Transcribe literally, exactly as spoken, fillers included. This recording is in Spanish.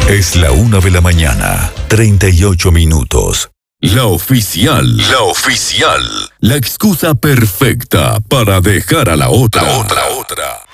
Es la una de la mañana, treinta y ocho minutos. La oficial. La oficial. La excusa perfecta para dejar a la otra. La otra, otra.